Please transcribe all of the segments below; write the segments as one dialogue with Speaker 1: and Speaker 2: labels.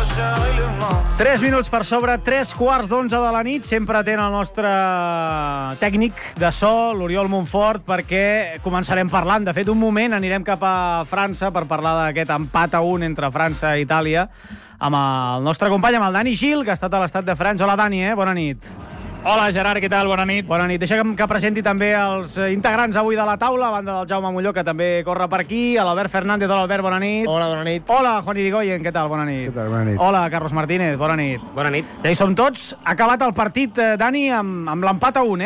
Speaker 1: 3 minuts per sobre, 3:15 de la nit. Sempre atén el nostre tècnic de so, l'Oriol Montfort, perquè començarem parlant. De fet, un moment anirem cap a França per parlar d'aquest empat a 1 entre França i Itàlia amb el nostre company, amb el Dani Gil, que ha estat a l'Estat de França. Hola, Dani, bona nit.
Speaker 2: Hola, Gerard, què tal? Bona nit.
Speaker 1: Bona nit. Deixa que presenti també els integrants avui de la taula, a banda del Jaume Molló, que també corre per aquí, a l'Albert Fernández. Hola, Albert, bona nit.
Speaker 3: Hola, bona nit.
Speaker 1: Hola, Juan Irigoyen, què tal? Bona nit.
Speaker 3: Què tal? Bona nit.
Speaker 1: Hola, Carlos Martínez, bona nit.
Speaker 4: Bona nit.
Speaker 1: Ja hi som tots. Ha acabat el partit, Dani, amb l'empat a 1,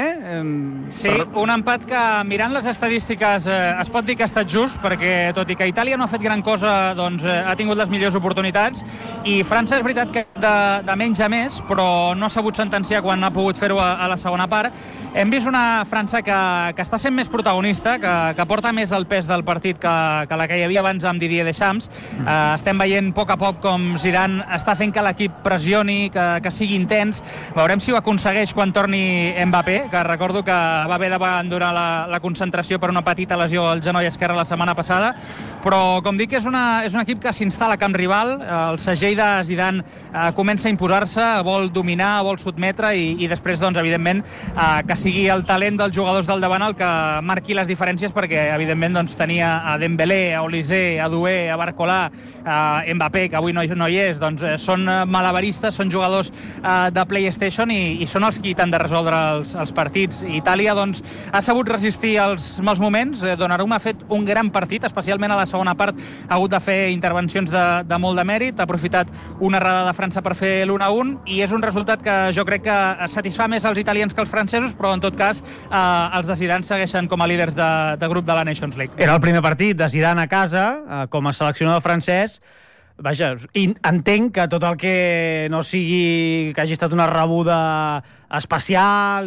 Speaker 2: Sí, un empat que, mirant les estadístiques, es pot dir que ha estat just, perquè tot i que Itàlia no ha fet gran cosa, doncs ha tingut les millors oportunitats, i França és veritat que de menys a més, però no ha sabut sentenciar quan ha pogut fer-ho a la segona part. Hem vist una França que està sent més protagonista, que porta més el pes del partit que la que hi havia abans amb Didier Deschamps. Estem veient a poc com Zidane està fent que l'equip pressioni, que sigui intens. Veurem si ho aconsegueix quan torni Mbappé, que recordo que va haver d'abandonar la concentració per una petita lesió al genoll esquerre la setmana passada. Però, com dic, és un equip que s'instal·la a camp rival. El segell de Zidane comença a imposar-se, vol dominar, vol sotmetre i després, doncs, evidentment, que sigui el talent dels jugadors del davant el que marqui les diferències, perquè, evidentment, doncs, tenia a Dembélé, a Olysée, a Doué, a Barcola, a Mbappé, que avui no hi és, doncs són malabaristes, són jugadors de PlayStation i són els qui t'han de resoldre els partits. Itàlia, doncs, ha sabut resistir els mals moments. Donnarumma ha fet un gran partit, especialment a la segona part ha hagut de fer intervencions de molt de mèrit, ha aprofitat una errada de França per fer l'1-1 i és un resultat que jo crec que satisfà més els italians que els francesos, però en tot cas els de Zidane segueixen com a líders de grup de la Nations League.
Speaker 1: Era el primer partit de Zidane a casa com a seleccionador francès. Vaja, entenc que tot el que no sigui que hagi estat una rebuda especial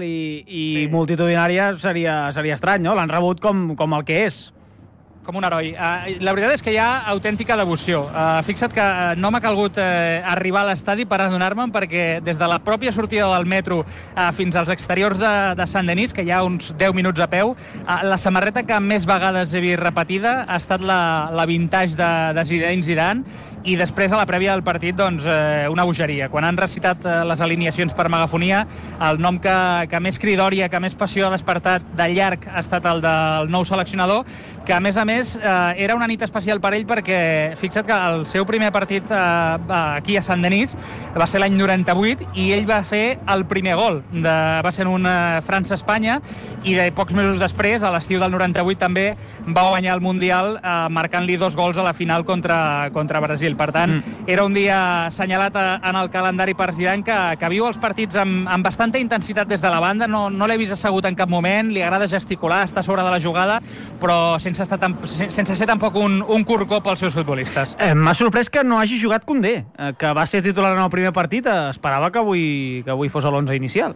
Speaker 1: i multitudinària seria estrany, no? L'han rebut com el que és.
Speaker 2: Com un heroi. La veritat és que hi ha autèntica devoció. Fixa't que no m'ha calgut arribar a l'estadi per adonar-me'n, perquè des de la pròpia sortida del metro fins als exteriors de Saint-Denis, que hi ha uns 10 minuts a peu, la samarreta que més vegades he vist repetida ha estat la vintage de Zinedine Zidane, i després, a la prèvia del partit, doncs, una bogeria. Quan han recitat les alineacions per megafonia, el nom que més cridòria, que més passió ha despertat de llarg ha estat el del nou seleccionador, que a més era una nit especial per ell, perquè fixa't que el seu primer partit aquí a Saint-Denis va ser l'any 98 i ell va fer el primer gol. Va ser en un França-Espanya, i de pocs mesos després, a l'estiu del 98, també va guanyar el Mundial marcant-li 2 gols a la final contra Brasil. Per tant, era un dia assenyalat en el calendari per Zidane, que viu els partits amb bastanta intensitat des de la banda. No l'he vist assegut en cap moment, li agrada gesticular, està a sobre de la jugada, però sense ser tampoc un corcó pels seus futbolistes.
Speaker 1: M'ha sorprès que no hagi jugat Koundé, que va ser titular en el primer partit. Esperava que avui fos a l'11 inicial.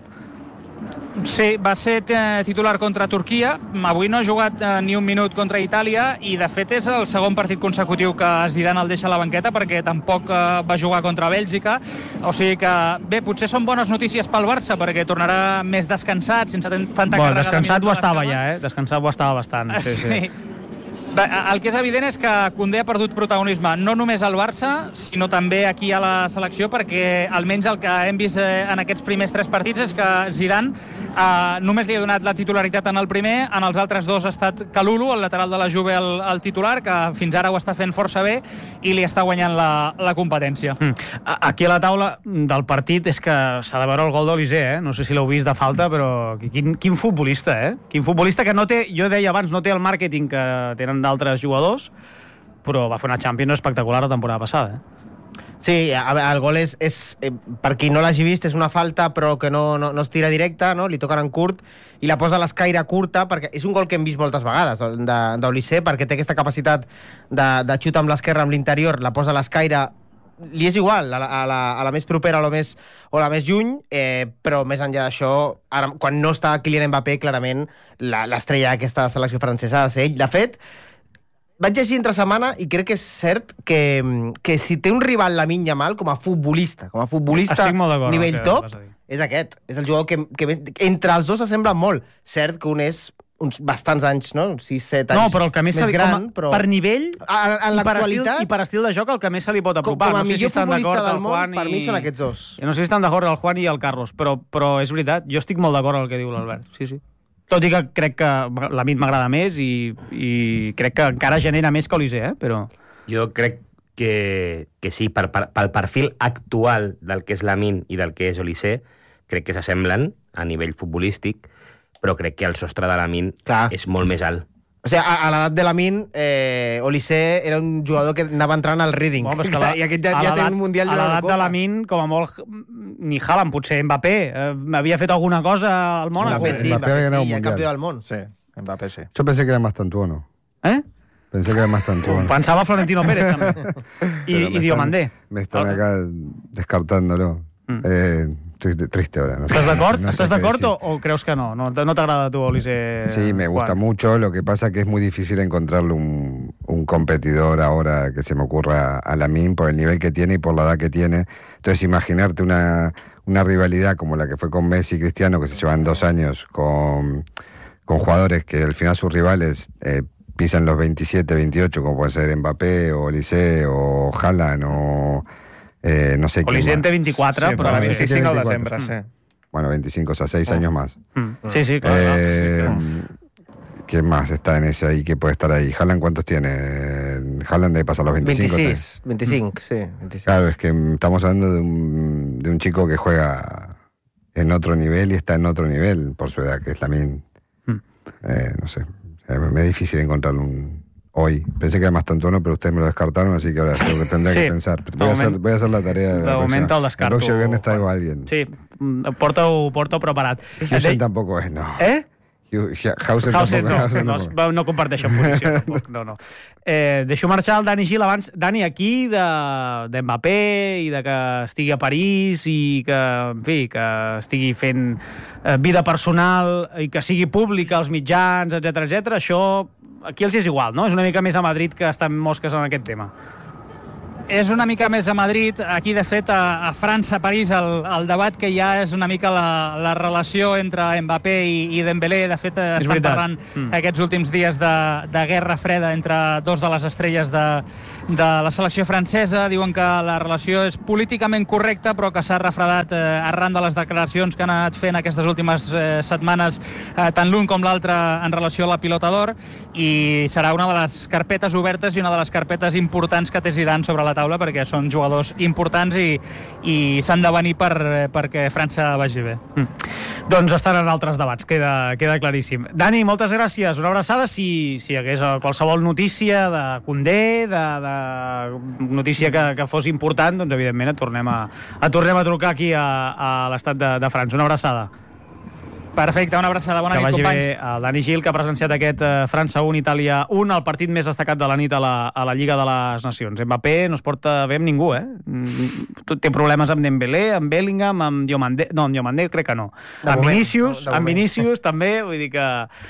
Speaker 2: Sí, va ser titular contra Turquia. Avui no ha jugat ni un minut contra Itàlia, i de fet és el segon partit consecutiu que Zidane el deixa a la banqueta, perquè tampoc va jugar contra Bèlgica. O sigui que, bé, potser són bones notícies pel Barça, perquè tornarà més descansat, sense tanta càrrega.
Speaker 1: Descansat ho estava ja, Descansat ho estava bastant. Sí.
Speaker 2: El que és evident és que Koundé ha perdut protagonisme no només al Barça, sinó també aquí a la selecció, perquè almenys el que hem vist en aquests primers 3 partits és que Zidane només li ha donat la titularitat en el primer, en els altres 2 ha estat Kalulu, el lateral de la Juve, el titular, que fins ara ho està fent força bé i li està guanyant la competència.
Speaker 1: Aquí a la taula del partit és que s'ha de veure el gol d'Olysée, no sé si l'heu vist de falta, però quin futbolista, Quin futbolista que no té, jo deia abans, no té el màrqueting que tenen d'altres jugadors, però va fer una Champions espectacular la temporada passada.
Speaker 3: Sí, el gol és per qui no l'hagi vist, és una falta però que no es tira directa, no? Li toquen en curt i la posa a l'escaire curta, perquè és un gol que hem vist moltes vegades d'Olysée, perquè té aquesta capacitat de xut amb l'esquerra, amb l'interior, la posa a l'escaire, li és igual a la més propera o la més lluny, però més enllà d'això, ara, quan no està Kylian Mbappé, clarament l'estrella d'aquesta selecció francesa ha de ser ell. De fet, vaig llegir entre setmana i crec que és cert que si té un rival Lamine Yamal com a futbolista nivell top, és aquest. És el jugador que entre els dos s'assemblen molt. Cert que un és uns bastants anys, no? 6-7 anys
Speaker 1: No, però el que més
Speaker 3: més gran,
Speaker 1: però... per nivell
Speaker 3: en l'actualitat
Speaker 1: i per estil de joc el que més se li pot apropar.
Speaker 3: Com a
Speaker 1: no sé
Speaker 3: millor
Speaker 1: si
Speaker 3: futbolista del món, per mi són aquests dos.
Speaker 1: No sé si estan d'acord el Juan i el Carlos, però és veritat, jo estic molt d'acord amb el que diu l'Albert. Sí. Tot i que crec que l'Amid m'agrada més i crec que encara genera més que Olise, però...
Speaker 4: Jo crec que sí, pel perfil actual del que és l'Amin i del que és Olise, crec que s'assemblen a nivell futbolístic, però crec que el sostre de l'Amin és molt més alt.
Speaker 3: O sigui, a l'edat de l'Amin, Olise era un jugador que anava entrant al Reading. I aquest ja té un Mundial
Speaker 1: a l'edat de l'Amin, com a molt, ni Haaland, potser Mbappé, havia fet alguna cosa al Mónaco.
Speaker 3: Mbappé sí, el campió del món.
Speaker 5: Sí, Mbappé sí.
Speaker 6: Yo pensé que era más tantuono. Pensé que era más tantuono.
Speaker 1: Pensava Florentino Pérez, també. I Diomandé.
Speaker 6: Me están acá descartándolo. Estoy triste ahora.
Speaker 1: ¿Estás d'acord? ¿Estás d'acord o creus que no? ¿No t'agrada a tu, Olise?
Speaker 6: Sí, me gusta mucho. Lo que pasa que es muy difícil encontrarle un competidor ahora que se me ocurra a Lamine por el nivel que tiene y por la edad que tiene. Entonces, imaginarte una rivalidad como la que fue con Messi y Cristiano, que se llevan 2 años con jugadores que al final sus rivales pisan los 27, 28, como puede ser Mbappé o Olise o Haaland o... no sé
Speaker 1: Olise té 24,
Speaker 5: sí,
Speaker 1: però...
Speaker 5: 25 al desembre, sí.
Speaker 6: Bueno, 25, o sea, 6 años más.
Speaker 1: Sí, claro.
Speaker 6: ¿Qué más está en ese ahí que puede estar ahí? ¿Haaland cuántos tiene? Haaland debe pasar los 25.
Speaker 3: 25, sí. 26.
Speaker 6: Claro, es que estamos hablando de un chico que juega en otro nivel y está en otro nivel por su edad, que es Lamine. No sé, me es difícil encontrarlo hoy. Pensé que era más tantuano, pero ustedes me lo descartaron, así que ahora tendré que pensar. Voy a hacer la tarea de la
Speaker 1: moment el descarto.
Speaker 6: El próximo viernes traigo a alguien.
Speaker 1: Sí, porta-ho preparat.
Speaker 6: Hausen tampoco es, no. Hausen
Speaker 1: no comparteixen posició, tampoc. No. Deixo marxar el Dani Gil abans. Dani, aquí d'Mbappé i de que estigui a París i que, en fi, que estigui fent vida personal i que sigui pública als mitjans, etc. Això aquí els és igual, no? És una mica més a Madrid que estan mosques en aquest tema.
Speaker 2: És una mica més a Madrid. Aquí, de fet, a França, a París, el debat que hi ha és una mica la relació entre Mbappé i Dembélé. De fet, estan parlant aquests últims dies de guerra freda entre dos de les estrelles de la selecció francesa. Diuen que la relació és políticament correcta, però que s'ha refredat arran de les declaracions que han anat fent aquestes últimes setmanes, tant l'un com l'altre, en relació a la pilota d'or, i serà una de les carpetes obertes i una de les carpetes importants que té Zidane sobre la taula, perquè són jugadors importants i s'han de venir perquè França vagi bé.
Speaker 1: Doncs estan en altres debats, queda claríssim. Dani, moltes gràcies, una abraçada. Si hi hagués qualsevol notícia de Koundé, de notícia que fos important, doncs evidentment et tornem a trucar aquí a l'estat de França. Una abraçada.
Speaker 2: Perfecte, una abraçada. Bona nit, companys.
Speaker 1: Que vagi bé el Dani Gil, que ha presenciat aquest França 1, Itàlia 1, el partit més destacat de la nit a la Lliga de les Nacions. Mbappé no es porta bé amb ningú, Té problemes amb Dembélé, amb Bellingham, amb Diomandé... No, amb Diomandé crec que no. Amb Vinícius també, vull dir que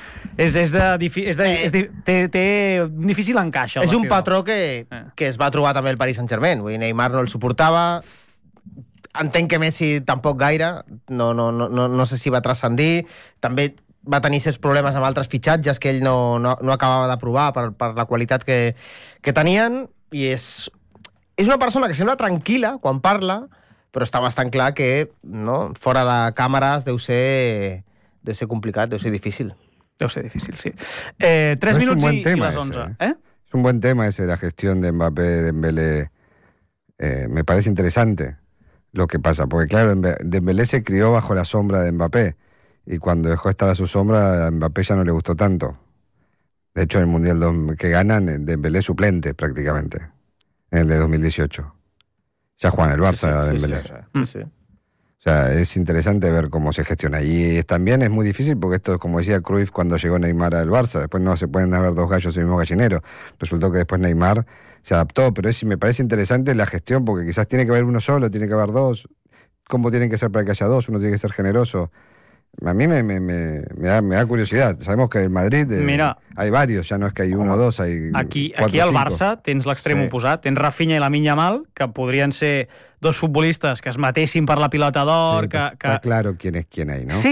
Speaker 1: té un difícil encaix.
Speaker 3: És un patró que es va trobar també el Paris Saint-Germain. Vull dir, Neymar no el suportava... Entenc que Messi tampoc gaire, no sé si va transcendir, també va tenir certs problemes amb altres fitxatges que ell no acabava d'aprovar per la qualitat que tenien, i és una persona que sembla tranquil·la quan parla, però està bastant clar que fora de càmeres deu ser complicat, deu ser difícil.
Speaker 1: Deu ser difícil, sí. 3 minuts i les 11.
Speaker 6: Es un buen tema ese, la gestión de Mbappé, Dembélé. Me parece interesante lo que pasa, porque claro, Dembélé se crió bajo la sombra de Mbappé, y cuando dejó de estar a su sombra, a Mbappé ya no le gustó tanto. De hecho, en el Mundial que ganan, Dembélé suplente prácticamente, en el de 2018. Ya juega en el Barça, Dembélé.
Speaker 3: Sí.
Speaker 6: O sea, es interesante ver cómo se gestiona. Y también es muy difícil porque esto es como decía Cruyff cuando llegó Neymar al Barça. Después no se pueden haber dos gallos en el mismo gallinero. Resultó que después Neymar se adaptó, pero me parece interesante la gestión porque quizás tiene que haber uno solo, tiene que haber dos. ¿Cómo tienen que ser para que haya dos? Uno tiene que ser generoso. A mí me da curiosidad. Sabemos que en Madrid hay varios, ya no es que hay uno o dos, hay
Speaker 1: aquí
Speaker 6: cuatro,
Speaker 1: al Barça tens l'extrem oposat, tens Rafinha i Lamine Yamal, que podrien ser dos futbolistes que es matessin per la pilota d'or,
Speaker 6: sí,
Speaker 1: que...
Speaker 6: Está claro quién es quién ahí, ¿no?
Speaker 1: Sí,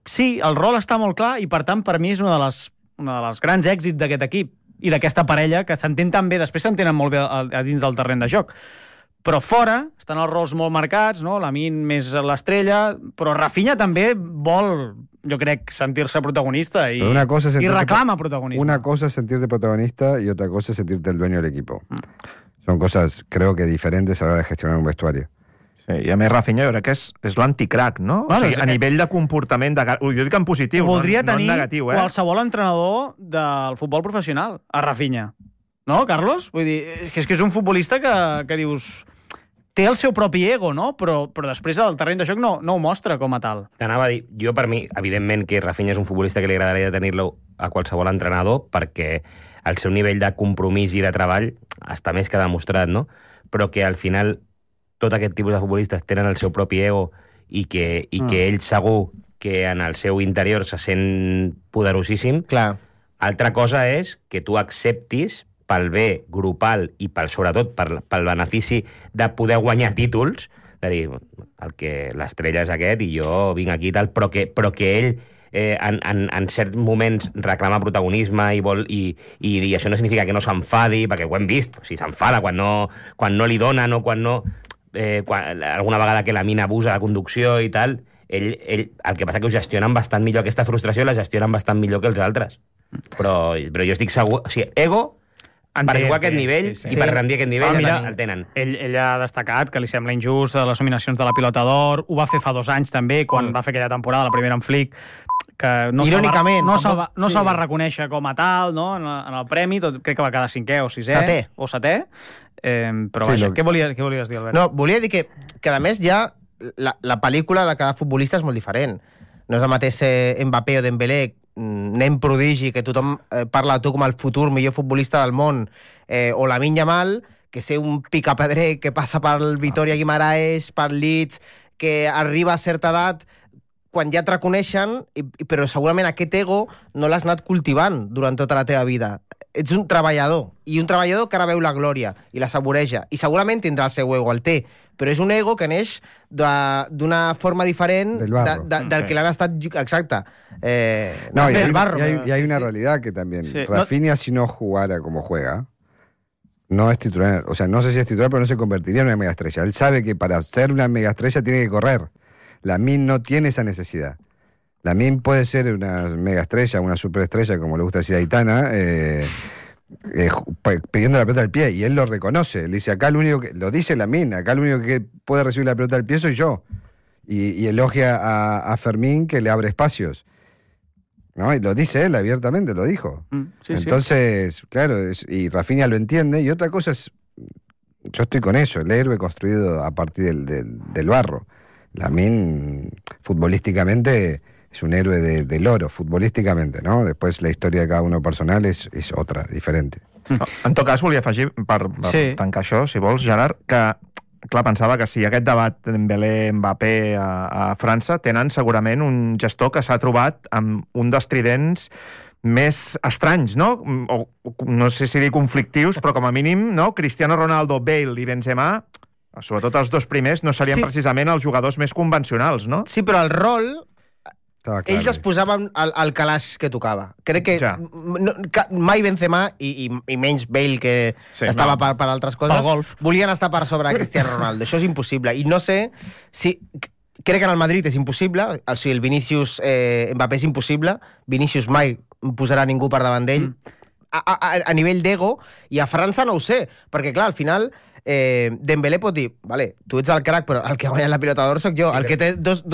Speaker 1: sí, el rol està molt clar i, per tant, per mi és una de les grans èxits d'aquest equip i d'aquesta parella, que s'entén tan bé, després s'entenen molt bé a dins del terreny de joc. Però fora estan els rols molt marcats, no? Lamine més l'estrella, però Rafinha també vol, jo crec, sentir-se protagonista i reclama protagonisme.
Speaker 6: Una cosa es sentirte protagonista y otra cosa es sentirte el dueño del equipo. Son cosas, creo que diferentes a la hora de gestionar un vestuario.
Speaker 5: Sí, i a més Rafinha jo crec que és l'anticrac, no?
Speaker 1: Bueno,
Speaker 5: o sigui, a nivell de comportament, jo dic en positiu,
Speaker 1: voldria
Speaker 5: no en
Speaker 1: tenir
Speaker 5: negatiu.
Speaker 1: Qualsevol entrenador del futbol professional, a Rafinha. No, Carlos? Vull dir, és que és un futbolista que dius... Té el seu propi ego, no? Però després el terreny de joc no ho mostra com a tal.
Speaker 4: T'anava a dir, jo per mi, evidentment que Rafinha és un futbolista que li agradaria tenir-lo a qualsevol entrenador perquè el seu nivell de compromís i de treball està més que demostrat, no? Però que al final tot aquest tipus de futbolistes tenen el seu propi ego i que ell segur que en el seu interior se sent poderosíssim.
Speaker 3: Clar.
Speaker 4: Altra cosa és que tu acceptis pel bé grupal i sobretot pel benefici de poder guanyar títols, de dir, l'estrella és aquest i jo vinc aquí i tal, però que ell en certs moments reclama protagonisme i això no significa que no s'enfadi, perquè ho hem vist, o sigui, s'enfada quan no li donen o quan alguna vegada que la mina abusa de conducció i tal, el que passa que ho gestionen bastant millor, aquesta frustració la gestionen bastant millor que els altres. Però jo estic segur... O sigui, ego... Per jugar a aquest nivell i per rendir a aquest nivell el tenen.
Speaker 1: Ell ha destacat que li sembla injust les nominacions de la Pilota d'Or, ho va fer fa 2 anys també, quan va fer aquella temporada, la primera en Flick, que no se'l va reconèixer com a tal, no? En el premi, crec que va quedar 5è o 6è. O 7è. Però vaja, què volies dir, Albert?
Speaker 3: No, volia dir que a més ja la pel·lícula de cada futbolista és molt diferent. No és el mateix Mbappé o Dembélé, nen prodigi, que tothom parla de tu com el futur millor futbolista del món, o Lamine Yamal, que ser un picapedrer que passa pel Vitoria Guimaraes, per Leeds, que arriba a certa edat quan ja et reconeixen, però segurament aquest ego no l'has anat cultivant durant tota la teva vida. Ets un treballador, i un treballador que ara veu la glòria i la saboreja, i segurament tindrà el seu ego, el té, però és un ego que neix d'una forma diferent del que l'han estat... Exacte.
Speaker 6: No, y hay una realidad que también... Sí. Rafinha, si no jugara como juega, no es titular. O sea, no sé si es titular, pero no se convertiría en una megaestrella. Él sabe que para ser una megaestrella tiene que correr. Lamine no tiene esa necesidad. Lamine puede ser una megaestrella, una superestrella, como le gusta decir a Aitana, pidiendo la pelota del pie, y él lo reconoce. Él dice, acá el único que... Lo dice Lamine, acá el único que puede recibir la pelota del pie soy yo. Y elogia a Fermín, que le abre espacios. ¿No? Y lo dice él abiertamente, lo dijo. Sí, entonces, sí. Claro, y Rafinha lo entiende. Y otra cosa es, yo estoy con eso, el héroe construido a partir del barro. Lamine, futbolísticamente, es un héroe del oro, futbolísticamente, ¿no? Después la historia de cada uno personal es otra, diferente.
Speaker 5: En tot cas, volia afegir, per tancar això, si vols, Gerard, que clar, pensava que si aquest debat Dembélé-Mbappé a França tenen segurament un gestor que s'ha trobat amb un dels tridents més estranys, no? O no sé si dir conflictius, però com a mínim, no? Cristiano Ronaldo, Bale i Benzema, sobretot els 2 primers, no serien precisament els jugadors més convencionals, no?
Speaker 3: Sí, però el rol... Ells es posaven al calaix que tocava. Crec que mai Benzema i menys Bale, que estava per altres coses, volien estar per sobre de Cristiano Ronaldo. Això és impossible. I no sé si... Crec que en el Madrid és impossible. O sigui, el Vinícius Mbappé és impossible. Vinícius mai posarà ningú per davant d'ell. A nivell d'ego. I a França no ho sé. Perquè, clar, al final... Dembélé pot dir, vale, tu ets el crac, però el que ha guanyat la Pilota d'Or soc jo, el que té dos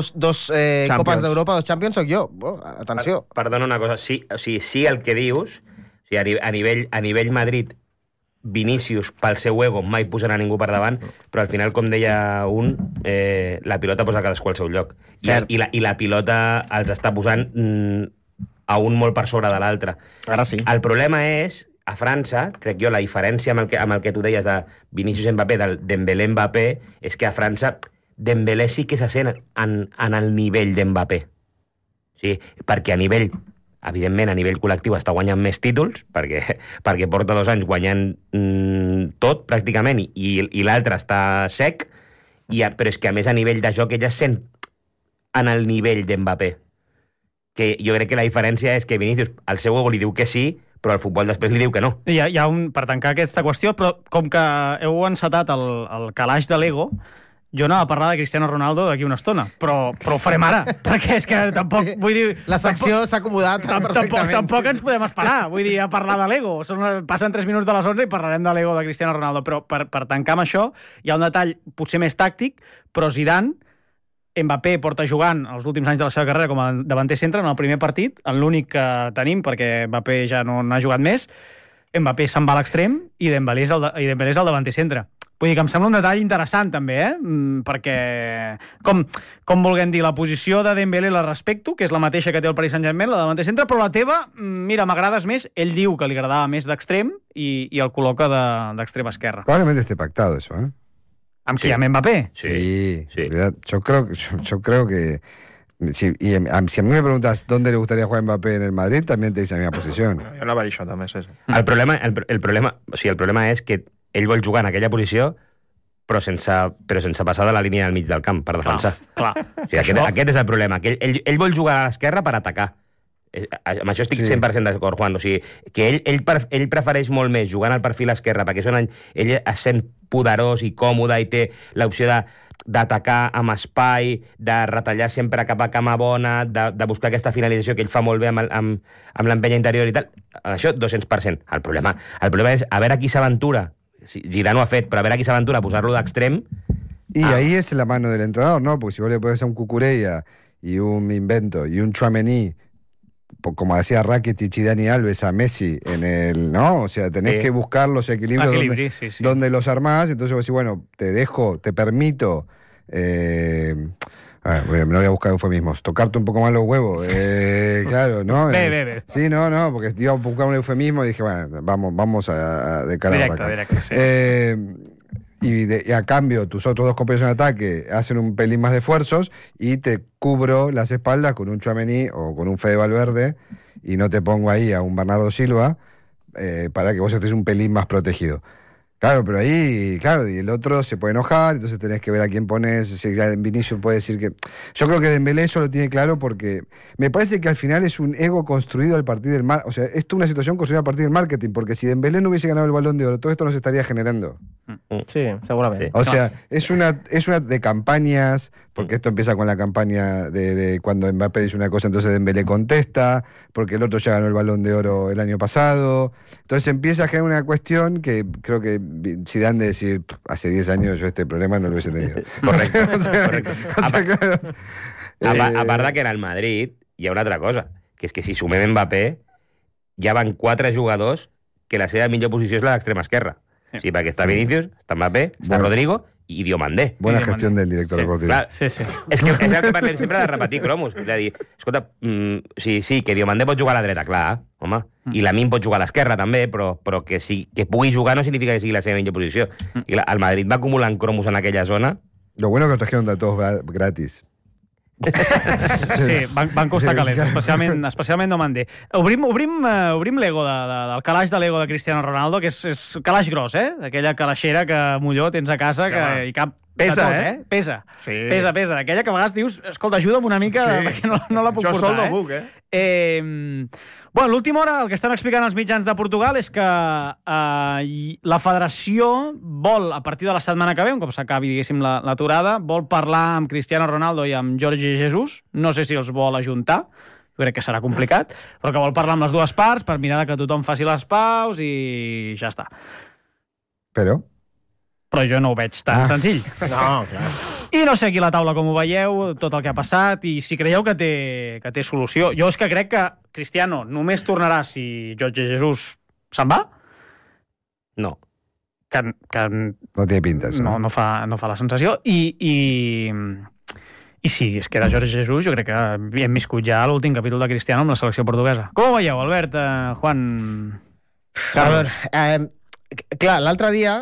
Speaker 3: Copes d'Europa, 2 Champions, soc jo. Atenció.
Speaker 4: Perdona una cosa, sí el que dius, o sigui, a nivell Madrid, Vinícius, pel seu ego, mai posarà ningú per davant, però al final, com deia la pilota posa cadascú al seu lloc. I la pilota els està posant a un molt per sobre de l'altre.
Speaker 3: Ara sí.
Speaker 4: El problema és... A França, crec jo, la diferència amb el que tu deies de Vinícius Mbappé, del Dembélé Mbappé, és que a França Dembélé sí que se sent en el nivell d'Mbappé. Sí, perquè evidentment, a nivell col·lectiu està guanyant més títols, perquè porta 2 anys guanyant tot, pràcticament, i l'altre està sec, però és que, a més, a nivell de joc, ella es sent en el nivell d'Mbappé. que jo crec que la diferència és que Vinícius al seu ego li diu que sí, però al futbol després li diu que no.
Speaker 1: Hi ha per tancar aquesta qüestió, però com que heu encetat el calaix de l'ego, jo anava a parlar de Cristiano Ronaldo d'aquí una estona, però ho farem ara, perquè és que tampoc, vull dir...
Speaker 3: La secció s'ha acomodat perfectament.
Speaker 1: Tampoc ens podem esperar, vull dir, a parlar de l'ego. Passen 3 minuts de les 11 i parlarem de l'ego de Cristiano Ronaldo, però per tancar amb això, hi ha un detall potser més tàctic, però Zidane, Mbappé porta jugant els últims anys de la seva carrera com a davanter centre en el primer partit, en l'únic que tenim, perquè Mbappé ja no n'ha jugat més. Mbappé se'n va a l'extrem i Dembélé és el davanter centre. Vull dir que em sembla un detall interessant, també, perquè, com vulguem dir, la posició de Dembélé la respecto, que és la mateixa que té el Paris Saint-Germain, la davanter centre, però la teva, mira, m'agrades més. Ell diu que li agradava més d'extrem i el col·loca d'extrem esquerra.
Speaker 6: Probablemente esté pactado eso, ¿eh?
Speaker 1: ¿Amb qui? ¿Amb Mbappé?
Speaker 6: Sí. Yo creo que si a mí me preguntas dónde le gustaría jugar Mbappé en el Madrid, también te dice la misma posición.
Speaker 5: Jo no va dir això, també, sí.
Speaker 4: El problema és que ell vol jugar en aquella posició però sense passar de la línia del mig del camp per defensar.
Speaker 1: Clar.
Speaker 4: O sigui, aquest és el problema, que ell vol jugar a l'esquerra per atacar. Amb això estic 100% d'acord, Juan. O sigui, que ell prefereix molt més jugar en el perfil esquerre, perquè ell es sent poderós i còmode i té l'opció d'atacar amb espai, de retallar sempre cap a cama bona, de buscar aquesta finalització que ell fa molt bé amb l'empenya interior i tal. Això 200%. El problema és a veure qui s'aventura. Zidane ho ha fet, però a veure qui s'aventura a posar-lo d'extrem.
Speaker 6: Y ahí es la mano del entrenador, ¿no? Porque si vos le podés hacer un Cucurella y un invento y un Tchouaméni, como hacía Rakitic y Dani Alves a Messi en el, ¿no? O sea, tenés que buscar los equilibrios donde los armás. Entonces vos decís, bueno, te permito, me lo voy a buscar eufemismos, tocarte un poco más los huevos, claro, ¿no? Sí, no, porque iba a buscar un eufemismo y dije, bueno, vamos a de cara
Speaker 1: directo, sí.
Speaker 6: Y a cambio tus otros dos compañeros en ataque hacen un pelín más de esfuerzos y te cubro las espaldas con un Tchouaméni o con un Fede Valverde y no te pongo ahí a un Bernardo Silva para que vos estés un pelín más protegido. Claro, pero ahí, claro, y el otro se puede enojar, entonces tenés que ver a quién pones. Si Vinicius puede decir que... Yo creo que Dembélé eso lo tiene claro porque me parece que al final es un ego construido a partir del marketing. O sea, esto es una situación construida a partir del marketing, porque si Dembélé no hubiese ganado el Balón de Oro, todo esto no se estaría generando.
Speaker 3: Sí, seguramente.
Speaker 6: O sea, es una de campañas, porque esto empieza con la campaña de cuando Mbappé dice una cosa, entonces Dembélé contesta, porque el otro ya ganó el Balón de Oro el año pasado. Entonces empieza a generar una cuestión que creo que Zidane de decir, hace 10 años yo este problema no lo hubiese tenido.
Speaker 4: Correcte.
Speaker 6: Claro.
Speaker 4: A part que en el Madrid hi ha una altra cosa, que és que si sumem Mbappé, ja van 4 jugadors que la seva millor posició és la d'extrema esquerra. Sí, perquè està Vinícius, està Mbappé, està Rodrigo i Diomandé.
Speaker 6: Buena gestión del director deportivo.
Speaker 4: Clar, sí. És que és el que parlem sempre de repetir cromos. És a dir, escolta, sí, que Diomandé pot jugar a la dreta, clar, home, i Lamine pot jugar a l'esquerra també, però que pugui jugar no significa que sigui la seva millor posició. I clar, el Madrid va acumulant cromos en aquella zona.
Speaker 6: Lo bueno que trajeron a todos gratis.
Speaker 1: Sí, van costar calés, especialment Diomandé. Obrim l'ego del calaix de l'ego de Cristiano Ronaldo, que és calaix gros, d'aquella calaixera que Molló tens a casa que hi cap pesa, tot, pesa. Sí. Pesa. Aquella que a vegades dius, escolta, ajuda'm una mica, perquè no la puc portar.
Speaker 5: Jo sol no puc,
Speaker 1: Bueno, l'última hora el que estan explicant els mitjans de Portugal és que la federació vol, a partir de la setmana que ve, un cop s'acabi, diguéssim, l'aturada, vol parlar amb Cristiano Ronaldo i amb Jorge Jesus. No sé si els vol ajuntar, jo crec que serà complicat, però que vol parlar amb les dues parts per mirar que tothom faci les paus i ja està.
Speaker 6: Però
Speaker 1: jo no ho veig tan senzill.
Speaker 3: No, clar.
Speaker 1: I no sé aquí a la taula com ho veieu, tot el que ha passat, i si creieu que té solució. Jo és que crec que Cristiano només tornarà si Jorge Jesus se'n va.
Speaker 4: No.
Speaker 6: Que no té pinta, això.
Speaker 1: No fa la sensació. I si es queda Jorge Jesus, jo crec que hem viscut ja l'últim capítol de Cristiano amb la selecció portuguesa. Com ho veieu, Albert, Juan?
Speaker 3: A veure, clar, l'altre dia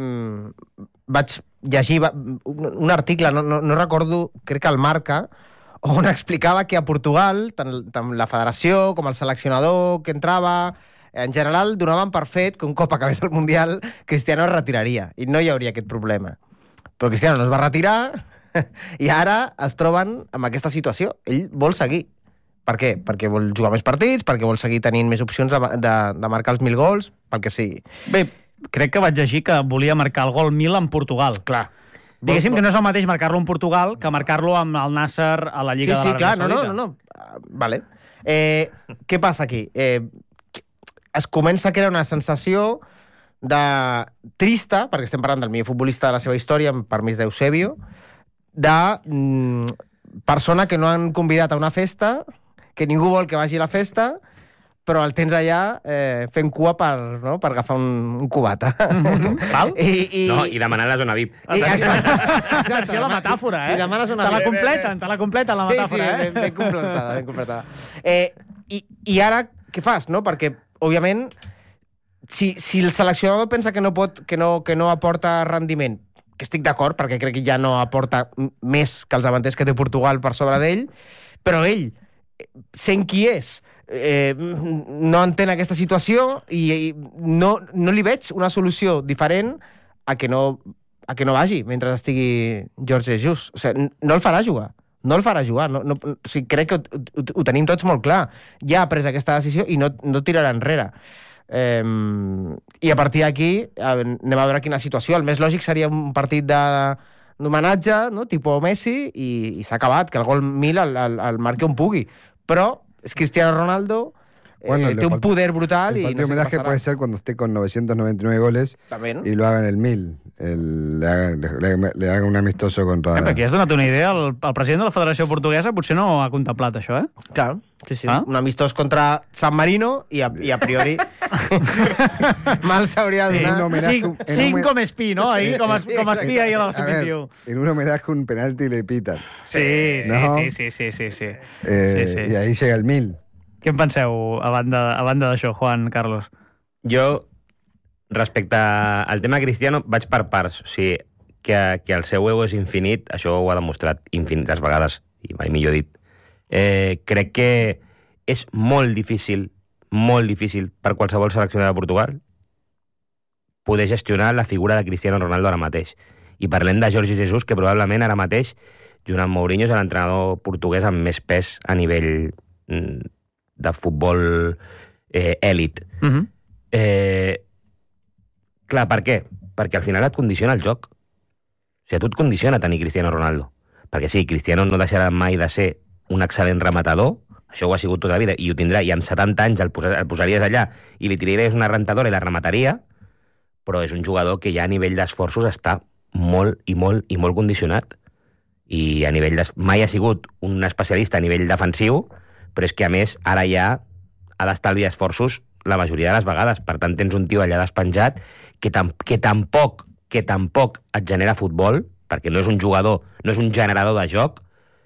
Speaker 3: vaig llegir un article, no recordo, crec que el Marca, on explicava que a Portugal, tant la federació com el seleccionador que entrava, en general donaven per fet que un cop acabés el Mundial Cristiano es retiraria i no hi hauria aquest problema. Però Cristiano no es va retirar i ara es troben amb aquesta situació. Ell vol seguir. Per què? Perquè vol jugar més partits, perquè vol seguir tenint més opcions de marcar els 1.000 gols, pel que sigui.
Speaker 1: Bé, crec que vaig llegir que volia marcar el gol 1.000 en Portugal.
Speaker 3: Clar.
Speaker 1: Diguéssim que no és el mateix marcar-lo en Portugal que marcar-lo amb el Nasser a la Lliga de l'Aràbia Saudita.
Speaker 3: No. Vale. Què passa aquí? Es comença a crear una sensació de trista, perquè estem parlant del millor futbolista de la seva història, amb permís d'Eusebio, de persona que no han convidat a una festa, que ningú vol que vagi a la festa, però el tens allà fent cua per agafar un cubata.
Speaker 1: Val?
Speaker 4: I demanant la zona VIP.
Speaker 1: Atenció a la metàfora,
Speaker 3: I demanes una
Speaker 1: Te la completen, la metàfora,
Speaker 3: Sí, ben completada. I ara, què fas, no? Perquè, òbviament, si el seleccionador pensa que no aporta rendiment, que estic d'acord, perquè crec que ja no aporta més que els davanters que té Portugal per sobre d'ell, però ell, sent qui és, no entén aquesta situació i no li veig una solució diferent a que no vagi mentre estigui Jorge Jesus. O sigui, no el farà jugar. No, o sigui, crec que ho tenim tots molt clar. Ja ha pres aquesta decisió i no tirarà enrere. I a partir d'aquí anem a veure quina situació. El més lògic seria un partit d'homenatge, no? Tipus Messi, i s'ha acabat, que el gol 1.000 el marqui on pugui. Però es Cristiano Ronaldo, té un poder brutal.
Speaker 6: El partido homenaje puede ser cuando esté con 999 goles
Speaker 3: también,
Speaker 6: y lo haga en el 1000. Le haga un amistoso contra...
Speaker 1: Aquí has donat una idea. El president de la Federació Portuguesa potser no ha contemplat això,
Speaker 3: Clar, sí. Un amistós contra San Marino i a priori mal s'hauria de donar...
Speaker 1: Cinc com espí, no? Ahí, com espí ahí a la submitiu.
Speaker 6: En un homenaje un penalti le pitan.
Speaker 1: Sí.
Speaker 6: Y ahí llega el 1000.
Speaker 1: Què en penseu, a banda d'això, Juan Carlos?
Speaker 4: Jo, respecte al tema Cristiano, vaig per parts. O sigui, que el seu ego és infinit, això ho ha demostrat infinites vegades, i mai millor dit. Crec que és molt difícil per qualsevol seleccionador de Portugal poder gestionar la figura de Cristiano Ronaldo ara mateix. I parlem de Jorge Jesus, que probablement ara mateix, junt amb Mourinho, és l'entrenador portuguès amb més pes a nivell de futbol èlit. Clar, per què? Perquè al final et condiciona el joc. O sigui, a tu et condiciona tenir Cristiano Ronaldo. Perquè sí, Cristiano no deixarà mai de ser un excel·lent rematador, això ho ha sigut tota la vida, i ho tindrà, i amb 70 anys el posaries allà i li tiraries una rentadora i la remataria, però és un jugador que ja a nivell d'esforços està molt condicionat. I a nivell mai ha sigut un especialista a nivell defensiu, però és que, a més, ara ja ha d'estalviar esforços la majoria de les vegades. Per tant, tens un tio allà despenjat que tampoc et genera futbol, perquè no és un jugador, no és un generador de joc,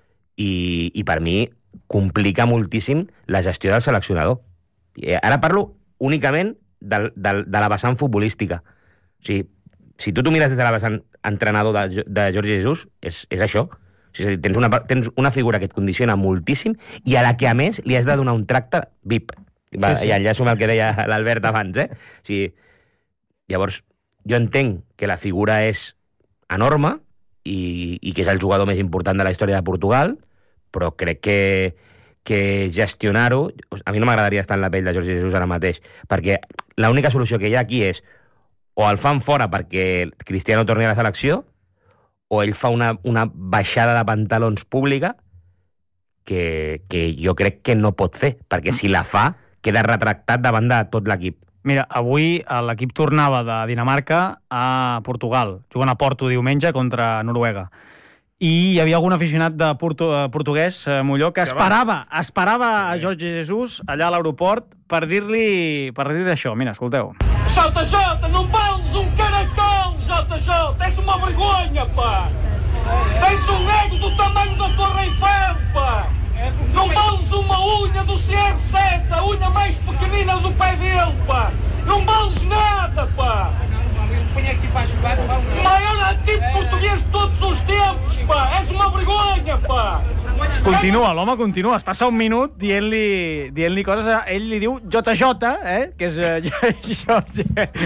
Speaker 4: i per mi complica moltíssim la gestió del seleccionador. Ara parlo únicament de la vessant futbolística. O sigui, si tu t'ho mires des de la vessant entrenador de Jorge Jesus, és això. O sigui, tens una figura que et condiciona moltíssim i a la que, a més, li has de donar un tracte VIP. Sí. I enllaço amb el que deia l'Albert abans, O sigui, llavors, jo entenc que la figura és enorme i que és el jugador més important de la història de Portugal, però crec que gestionar-ho... A mi no m'agradaria estar en la pell de Jorge Jesus ara mateix, perquè l'única solució que hi ha aquí és o el fan fora perquè Cristiano torni a la selecció, o ell fa una baixada de pantalons pública que jo crec que no pot fer, perquè si la fa, queda retractat davant de tot l'equip.
Speaker 1: Mira, avui l'equip tornava de Dinamarca a Portugal, jugant a Porto diumenge contra Noruega. I hi havia algun aficionat de portuguès, Molló, que esperava a Jorge Jesus allà a l'aeroport per dir-li això. Mira, escolteu.
Speaker 7: JJ, não vales caracol, JJ! És uma vergonha, pá! Tens ego do tamanho da Torre Eiffel, pá! Não vales uma unha do CR7, a unha mais pequenina do pé dele, pá! Não vales nada, pá! Maior tipo português de todos os tempos, pá! És uma vergonha, pá!
Speaker 1: L'home continua. Es passa un minut dient-li coses. Ell li diu JJ, que és Jorge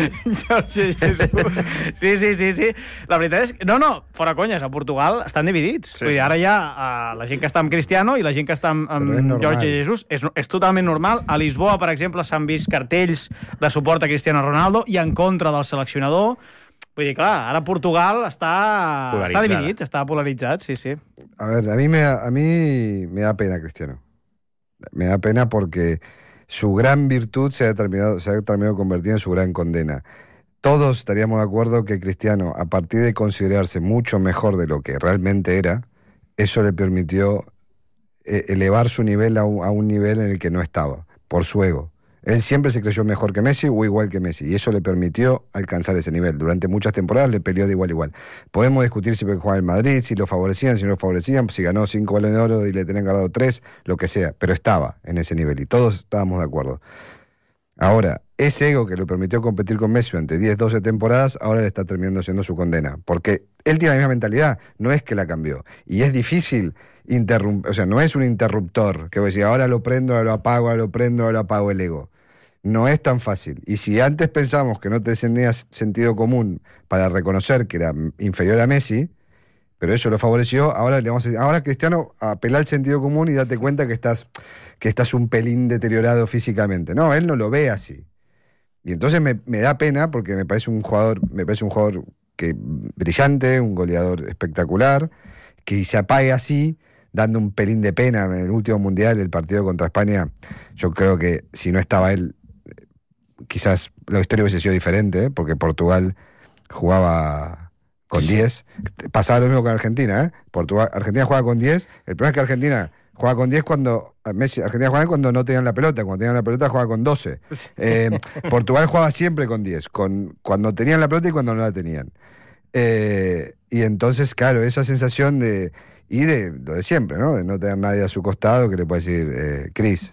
Speaker 1: Jesus. Sí. La veritat és que... No, fora conyes, a Portugal estan dividits. Vull dir, ara hi ha la gent que està amb Cristiano i la gent que està amb Jorge Jesus. És totalment normal. A Lisboa, per exemple, s'han vist cartells de suport a Cristiano Ronaldo i en contra del seleccionador. Vull dir, clar, ara Portugal està dividit, està polaritzat, sí.
Speaker 6: A ver, a mí me da pena Cristiano. Me da pena porque su gran virtud se ha terminado convirtiendo en su gran condena. Todos estaríamos de acuerdo que Cristiano, a partir de considerarse mucho mejor de lo que realmente era, eso le permitió elevar su nivel a un nivel en el que no estaba, por su ego. Él siempre se creyó mejor que Messi o igual que Messi, y eso le permitió alcanzar ese nivel. Durante muchas temporadas le peleó de igual a igual. Podemos discutir si jugaba en Madrid, si lo favorecían, si no lo favorecían, si ganó 5 balones de oro y le tenían ganado 3, lo que sea, pero estaba en ese nivel y todos estábamos de acuerdo. Ahora, ese ego que le permitió competir con Messi durante 10, 12 temporadas, ahora le está terminando siendo su condena, porque él tiene la misma mentalidad, no es que la cambió, y es difícil o sea, no es un interruptor, que voy a decir, ahora lo prendo, ahora lo apago, ahora lo prendo, ahora lo apago el ego. No es tan fácil. Y si antes pensamos que no te tenía sentido común para reconocer que era inferior a Messi, pero eso lo favoreció, ahora le vamos a decir, ahora Cristiano, apela al sentido común y date cuenta que estás un pelín deteriorado físicamente. No, él no lo ve así. Y entonces me da pena porque me parece un jugador brillante, un goleador espectacular, que se apague así, dando un pelín de pena. En el último mundial, el partido contra España, yo creo que si no estaba él, quizás la historia hubiese sido diferente, porque Portugal jugaba con 10. Pasaba lo mismo con Argentina, Argentina jugaba con 10. El problema es que Argentina jugaba con 10 cuando Argentina jugaba cuando no tenían la pelota. Cuando tenían la pelota jugaba con 12. Portugal jugaba siempre con 10, cuando tenían la pelota y cuando no la tenían. Y entonces, claro, esa sensación de lo de siempre, ¿no? De no tener nadie a su costado que le pueda decir, Cris,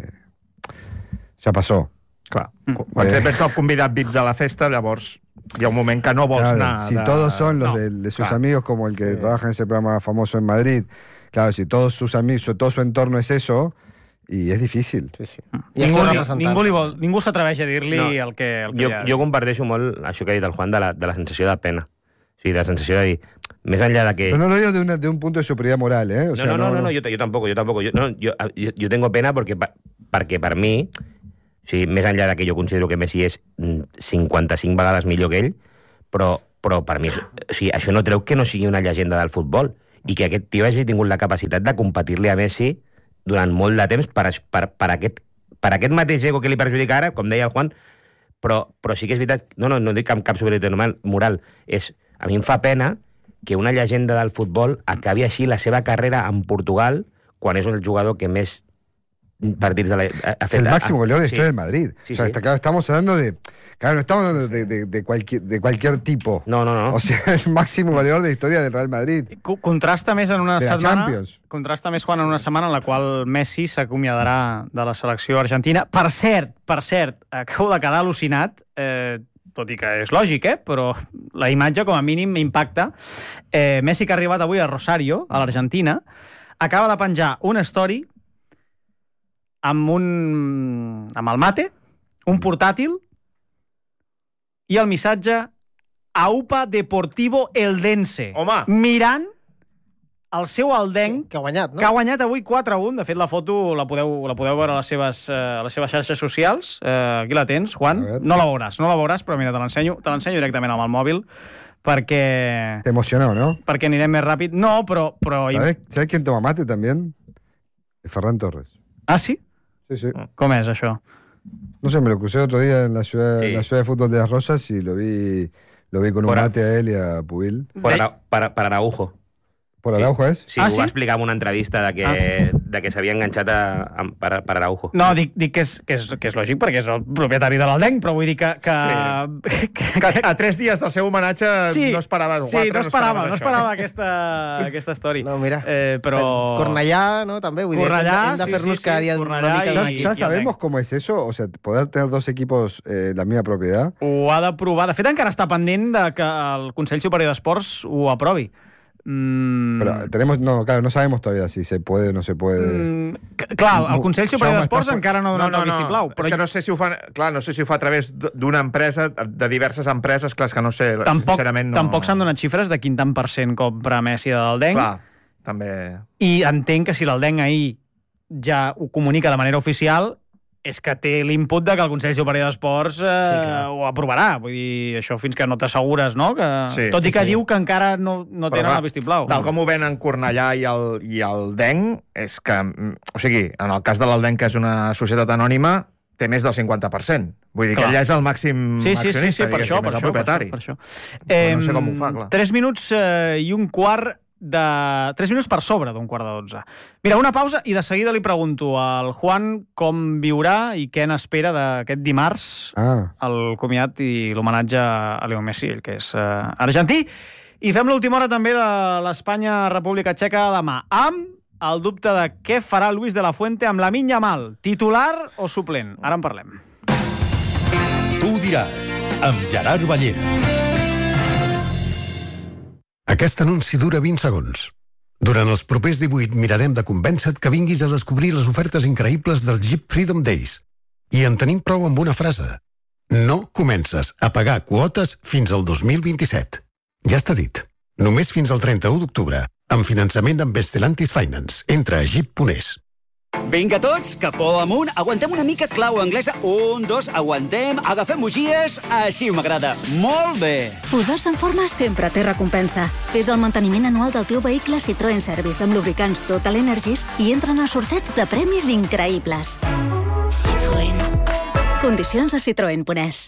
Speaker 6: ja passó.
Speaker 5: Clar, quan sempre ets el convidat VIP de la festa, llavors hi ha un moment que no vols anar...
Speaker 6: Si todos son los de sus amigos, como el que trabaja en ese programa famoso en Madrid, claro, si todos sus amigos, todo su entorno es eso, y es difícil.
Speaker 3: Sí.
Speaker 1: Ningú s'atreveix a dir-li el que
Speaker 4: jo comparteixo molt això que ha dit el Juan de la sensació de pena. O sigui, de la sensació de dir, més enllà de que...
Speaker 6: Pero no lo digo de un punto de superioridad moral, ¿eh? O sea,
Speaker 4: no, yo tampoco. Yo tengo pena perquè per mi, o sigui, més enllà de que jo considero que Messi és 55 vegades millor que ell, però per mi, o sigui, això no treu que no sigui una llegenda del futbol i que aquest tio hagi tingut la capacitat de competir-li a Messi durant molt de temps per aquest mateix ego que li perjudica ara, com deia el Juan, però sí que és veritat, no dic cap superioritat moral, a mi em fa pena que una llegenda del futbol acabi així la seva carrera en Portugal quan és el jugador que més partidos de la...
Speaker 6: Es el máximo goleador de historia del Madrid. Sí, o sea, estamos hablando de... Claro, no estamos hablando de cualquier tipo.
Speaker 4: No.
Speaker 6: O sea, el máximo goleador de historia del Real Madrid.
Speaker 1: Contrasta més en una setmana...
Speaker 6: Champions.
Speaker 1: Contrasta més quan en una setmana en la qual Messi s'acomiadarà de la selecció argentina. Per cert, acabo de quedar al·lucinat, tot i que és lògic, però la imatge com a mínim impacta. Messi, que ha arribat avui a Rosario, a l'Argentina, acaba de penjar una story amb el mate, un portàtil i el missatge AUPA Deportivo Eldense.
Speaker 3: Home!
Speaker 1: Mirant el seu eldenc,
Speaker 3: que ha guanyat, no?
Speaker 1: Que ha guanyat avui 4-1. De fet, la foto la podeu veure a les seves xarxes socials. Aquí la tens, Juan. No la veuràs, però mira, te l'ensenyo directament amb el mòbil, perquè...
Speaker 6: Te emocionó, ¿no?
Speaker 1: Perquè anirem més ràpid. No, però...
Speaker 6: ¿Sabes quién toma mate también? Ferran Torres.
Speaker 1: Ah, sí?
Speaker 6: Sí.
Speaker 1: Com és, això?
Speaker 6: No sé, me lo crucé otro día en la ciudad de fútbol de Las Rosas y lo vi con un mate a él y a Pubil.
Speaker 4: Per Araujo.
Speaker 6: ¿Por Araujo és?
Speaker 4: Sí, ho va explicar en una entrevista de que s'havia enganxat per Araujo.
Speaker 1: No, dic que és lògic perquè és el propietari de l'Eldenc, però vull dir que
Speaker 5: a 3 dies del seu homenatge no esperava...
Speaker 1: Sí, no esperava aquesta story.
Speaker 3: No, mira,
Speaker 1: però...
Speaker 3: Cornellà, no, també, vull dir, hem de fer-nos cada dia una mica...
Speaker 6: ¿Ya sabemos cómo es eso? O sea, poder tener 2 equipos de la misma propiedad.
Speaker 1: Ho ha de provar. De fet, encara està pendent de que el Consell Superior d'Esports ho aprovi.
Speaker 6: Pero tenemos, no sabemos todavía si se puede o no se puede.
Speaker 1: Clar, el Consell Superior d'Esports encara no ha donat el vistiplau.
Speaker 5: Però és que no sé si ho fa a través d'una empresa, de diverses empreses, clar, és que no sé, sincerament no...
Speaker 1: Tampoc s'han donat xifres de quin tant % compra Messi del Denc.
Speaker 5: Clar, també...
Speaker 1: I entenc que si l'Eldenc ahir ja ho comunica de manera oficial, és que té l'input de que el Consell Superior d'Esports ho aprovarà. Vull dir, això fins que no t'assegures, no? Tot i que diu que encara no tenen el vistiplau.
Speaker 5: Tal com ho ven en Cornellà i el Denc, és que... O sigui, en el cas de l'Eldenc, que és una societat anònima, té més del 50%. Vull dir que ella és el màxim accionista,
Speaker 1: per això,
Speaker 5: el propietari.
Speaker 1: Per això.
Speaker 5: No sé com ho fa, clar.
Speaker 1: 3 minuts i un quart 3 minuts per sobre d'un quart de 12. Mira, una pausa i de seguida li pregunto al Juan com viurà i què n'espera d'aquest dimarts el comiat i l'homenatge a Leo Messi, ell que és argentí. I fem l'última hora també de l'Espanya-República Txeca demà, amb el dubte de què farà Luis de la Fuente amb Lamine Yamal, titular o suplent. Ara en parlem.
Speaker 8: Tu diràs, amb Gerard Ballera.
Speaker 9: Aquest anunci dura 20 segons. Durant els propers 18 mirarem de convèncer-te que vinguis a descobrir les ofertes increïbles dels Jeep Freedom Days. I en tenim prou amb una frase. No comences a pagar quotes fins al 2027. Ja està dit. Només fins al 31 d'octubre. Amb finançament amb Stellantis Finance. Entra a jeep.es.
Speaker 10: Vinga tots, capó amunt, aguantem una mica clau anglesa, 1, 2, aguantem, agafem bugies, així m'agrada, molt bé.
Speaker 11: Posar-se en forma sempre té recompensa. Fes el manteniment anual del teu vehicle Citroën Service amb lubricants Total Energies i entren a sorteig de premis increïbles. Citroën. Condicions a citroen.es.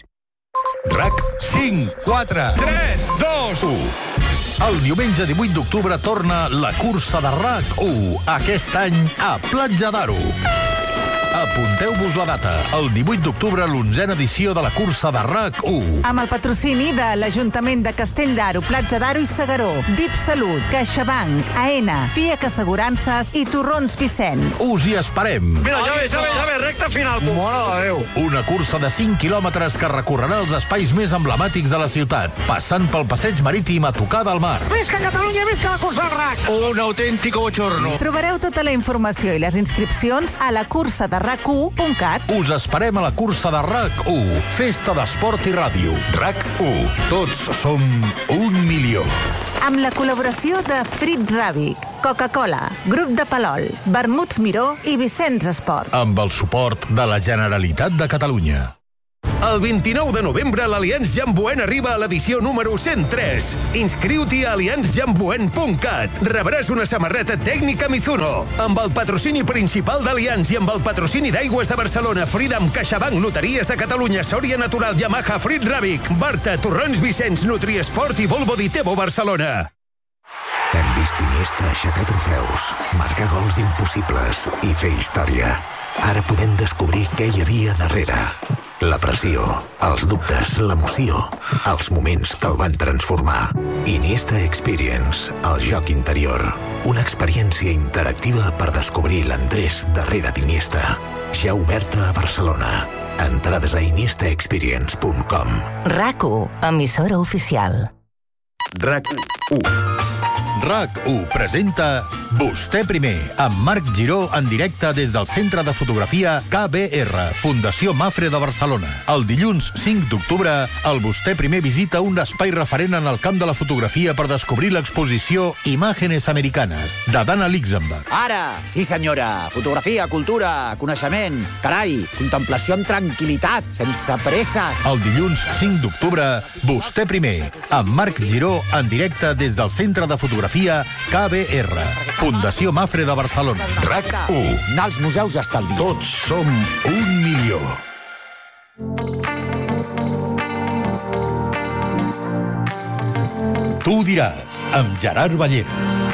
Speaker 8: RAC 5, 4, 3, 2, 1. El diumenge 18 d'octubre torna la cursa de RAC1, aquest any a Platja d'Aro. Apunteu-vos la data, el 18 d'octubre, l'11a edició de la cursa de RAC1.
Speaker 12: Amb el patrocini de l'Ajuntament de Castell d'Aro, Platja d'Aro i Segaró, DIP Salut, CaixaBank, AENA, FIAC Assegurances i Torrons Vicenç.
Speaker 8: Us hi esperem.
Speaker 7: Mira, ja ve, recta final. Mare de Déu.
Speaker 8: Una cursa de 5 quilòmetres que recorrerà els espais més emblemàtics de la ciutat, passant pel passeig marítim a tocar del mar.
Speaker 7: Visca Catalunya, visca la cursa del RAC. Un autèntico bochorno.
Speaker 12: Trobareu tota la informació i les inscripcions a la cursa de RAC1.cat.
Speaker 8: Us esperem a la cursa de RAC1, festa d'esport i ràdio. RAC1, tots som 1 milió.
Speaker 12: Amb la col·laboració de Fritz Ràbic, Coca-Cola, Grup de Palol, Vermuts Miró i Vicenç Esport.
Speaker 8: Amb el suport de la Generalitat de Catalunya.
Speaker 13: El 29 de novembre l'Allianz Jamboen arriba a l'edició número 103. Inscriu-t'hi a allianzjamboen.cat. Rebràs una samarreta tècnica Mizuno. Amb el patrocini principal d'Allianz i amb el patrocini d'Aigües de Barcelona, Freedom, CaixaBank, Loteries de Catalunya, Sòria Natural, Yamaha, Fritz Ràbic, Barta, Torrons Vicenç, Nutriesport i Volvo Ditebo Barcelona.
Speaker 9: Hem vist Iniesta aixecar trofeus, marcar gols impossibles i fer història. Ara podem descobrir què hi havia darrere. La pressió, els dubtes, l'emoció, els moments que el van transformar. Iniesta Experience, el joc interior. Una experiència interactiva per descobrir l'Andrés darrere d'Iniesta. Ja oberta a Barcelona. Entrades a iniestaexperience.com.
Speaker 14: RAC1, emissora oficial.
Speaker 8: RAC1. RAC1 presenta Vostè Primer, amb Marc Giró en directe des del Centre de Fotografia KBR, Fundació Mafre de Barcelona. El dilluns 5 d'octubre, el Vostè Primer visita un espai referent en el camp de la fotografia per descobrir l'exposició Imágenes Americanes, de Dana Luxemburg.
Speaker 15: Ara, sí senyora, fotografia, cultura, coneixement, carai, contemplació amb tranquil·litat, sense presses.
Speaker 8: El dilluns 5 d'octubre, Vostè Primer, amb Marc Giró en directe des del Centre de Fotografia KBR, Fundació Mafre de Barcelona. RAC1.
Speaker 15: Anar als museus estalvi.
Speaker 8: Tots som 1 milió. Tu diràs, amb Gerard Ballera.